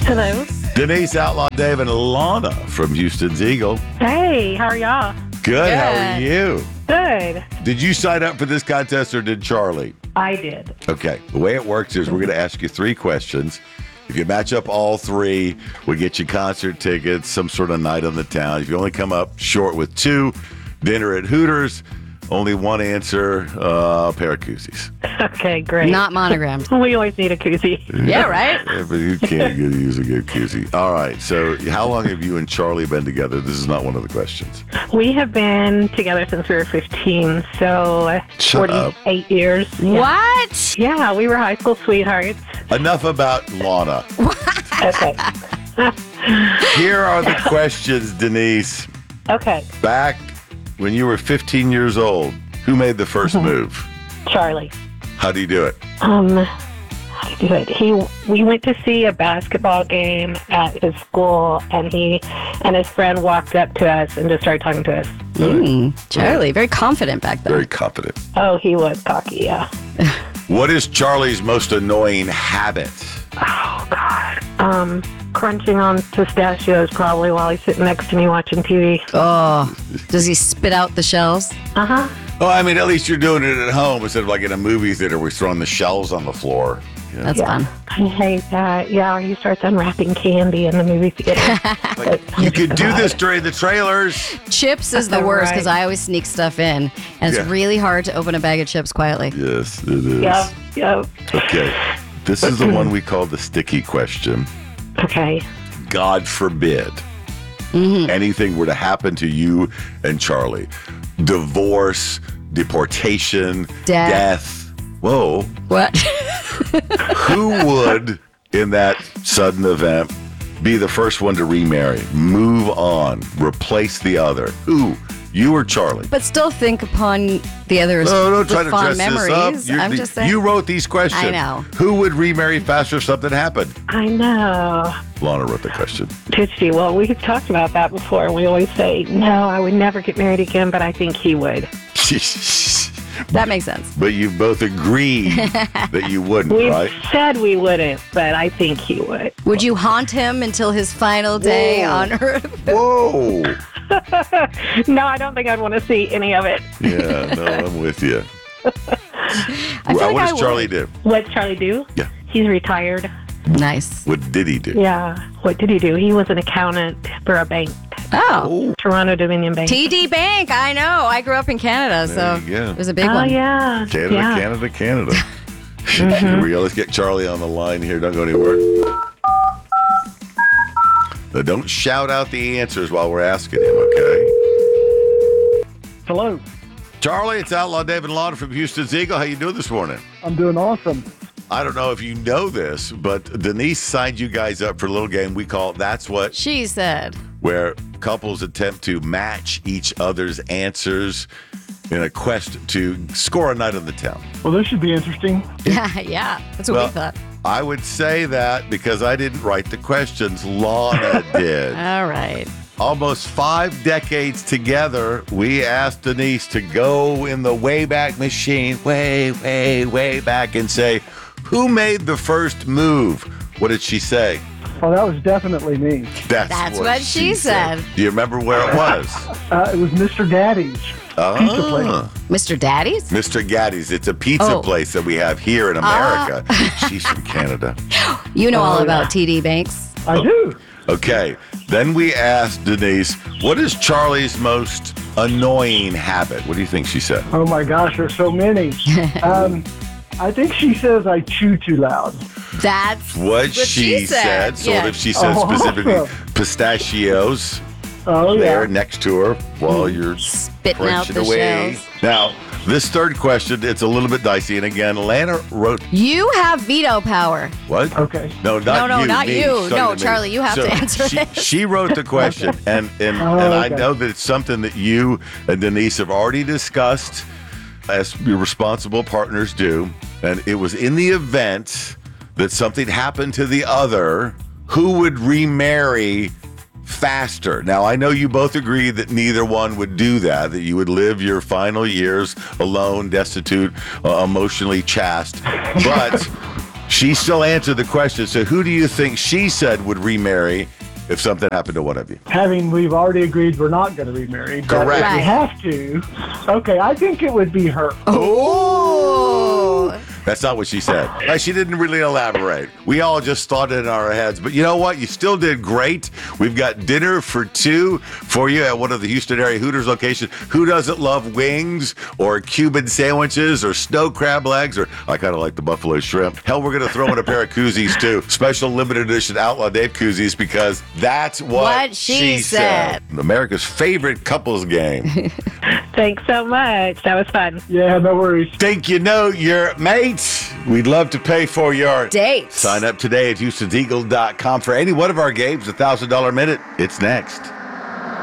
Hello. Denise, Outlaw Dave, and Lana from Houston's Eagle. Hey, how are y'all? Good. How are you? Good. Did you sign up for this contest or did Charlie? I did. Okay. The way it works is we're going to ask you 3 questions. If you match up all 3, we get you concert tickets, some sort of night on the town. If you only come up short with 2, dinner at Hooters. Only 1 answer, a pair of koozies. Okay, great. Not monogrammed. We always need a koozie. Yeah, right? Yeah, but you can't use a good koozie. All right. So how long have you and Charlie been together? This is not one of the questions. We have been together since we were 15, so Shut 48 years. Yeah. What? Yeah, we were high school sweethearts. Enough about Lana. Okay. Here are the questions, Denise. Okay, Back when you were 15 years old, who made the first move? Charlie. How do you do it? How to do it? We went to see a basketball game at his school, and he and his friend walked up to us and just started talking to us. Charlie, very confident back then. Very confident. Oh, he was cocky, yeah. What is Charlie's most annoying habit? Oh, God. Crunching on pistachios probably while he's sitting next to me watching TV. Oh, does he spit out the shells? Uh-huh. Well, I mean, at least you're doing it at home instead of like in a movie theater where we're throwing the shells on the floor. Yeah. That's fun. I hate that. Yeah, or he starts unwrapping candy in the movie theater. You could do this during the trailers. Chips is the worst because Right. I always sneak stuff in, and it's Yeah. really hard to open a bag of chips quietly. Yes, it is. Yep. Okay. This is the one we call the sticky question. Okay. God forbid anything were to happen to you and Charlie. Divorce, deportation, death. Whoa. What? Who would, in that sudden event, be the first one to remarry, move on, replace the other? Who? You or Charlie? But still think upon the others No, don't with try to fond dress memories. this up. I'm just saying. You wrote these questions. I know. Who would remarry faster if something happened? I know. Lana wrote the question. Tootsie, well, we've talked about that before, and we always say, no, I would never get married again, but I think he would. That makes sense. But you both agreed that you wouldn't, We've right? said we wouldn't, but I think he would. Would you haunt him until his final day on Earth? Whoa. No, I don't think I'd want to see any of it. Yeah, no, I'm with you. I feel What like I does Charlie would. do? What's Charlie do? Yeah. He's retired. Nice. What did he do? Yeah. What did he do? He was an accountant for a bank, Oh. Toronto Dominion Bank. TD Bank. I know. I grew up in Canada, There so you go. it was a big Oh, one. yeah. Canada, yeah. Canada. Here we go. Let's get Charlie on the line here. Don't go anywhere. Now, don't shout out the answers while we're asking him, okay? Hello. Charlie, it's Outlaw David Lana from Houston's Eagle. How you doing this morning? I'm doing awesome. I don't know if you know this, but Denise signed you guys up for a little game we call That's What, She said. where couples attempt to match each other's answers in a quest to score a night on the town. Well, this should be interesting. Yeah. That's what we thought. I would say that because I didn't write the questions, Lana did. All right. Almost 5 decades together, we asked Denise to go in the Wayback Machine, way back, and say, who made the first move? What did she say? Oh, that was definitely me. That's what she said. Do you remember where it was? It was Mr. Daddy's pizza place. Mr. Daddy's? Mr. Gaddy's. It's a pizza Oh. place that we have here in America. She's from Canada. You know all about TD Banks. I do. Okay. Then we asked Denise, what is Charlie's most annoying habit? What do you think she said? Oh my gosh, there's so many. I think she says I chew too loud. That's What she said, sort Yeah. of. She said Oh, specifically awesome. pistachios Oh there yeah. next to her while you're Spitting out crunching the away. shells. Now, this third question, it's a little bit dicey. And again, Lana wrote, You have veto power. what? Okay. No, not No, you. not me. you. Starting No, to me. Charlie, you have to answer she, this. She wrote the question, and I okay. know that it's something that you and Denise have already discussed, as your responsible partners do. And it was in the event that something happened to the other, who would remarry faster? Now, I know you both agree that neither one would do that you would live your final years alone, destitute, emotionally chaste. But She still answered the question. So who do you think she said would remarry if something happened to one of you? We've already agreed we're not going to remarry. But Correct. if we have to. Okay, I think it would be her. Oh. That's not what she said. She didn't really elaborate. We all just thought it in our heads. But you know what? You still did great. We've got dinner for two for you at one of the Houston area Hooters locations. Who doesn't love wings or Cuban sandwiches or snow crab legs? Or I kind of like the buffalo shrimp. Hell, we're going to throw in a pair of koozies too. Special limited edition Outlaw Dave koozies because that's what she said. America's favorite couples game. Thanks so much. That was fun. Yeah, no worries. Think you know your mate? We'd love to pay for your Date. Sign up today at Houston'sEagle.com for any one of our games. $1,000 minute. It's next.